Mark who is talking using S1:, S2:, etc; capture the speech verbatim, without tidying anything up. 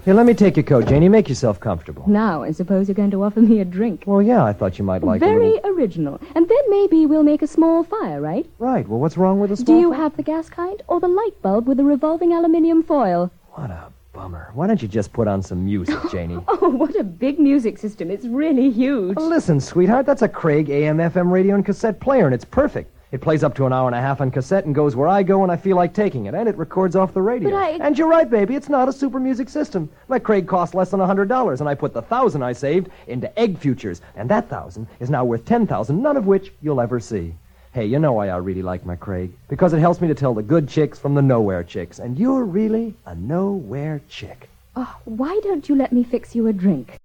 S1: Here, let me take your coat, Janie. Make yourself comfortable.
S2: Now, I suppose you're going to offer me a drink.
S1: Well, yeah, I thought you might like
S2: Very
S1: a little...
S2: original. And then maybe we'll make a small fire, right?
S1: Right. Well, what's wrong with a small
S2: Do you
S1: fire?
S2: have the gas kind or the light bulb with the revolving aluminium foil?
S1: What a bummer. Why don't you just put on some music, Janie?
S2: Oh, what a big music system. It's really huge.
S1: Well, listen, sweetheart, that's a Craig A M F M radio and cassette player, and it's perfect. It plays up to an hour and a half on cassette and goes where I go when I feel like taking it, and it records off the radio.
S2: But I...
S1: And you're right, baby, it's not a super music system. My Craig cost less than one hundred dollars, and I put the one thousand dollars I saved into egg futures, and that one thousand dollars is now worth ten thousand dollars, none of which you'll ever see. Hey, you know why I really like my Craig? Because it helps me to tell the good chicks from the nowhere chicks, and you're really a nowhere chick.
S2: Oh, why don't you let me fix you a drink?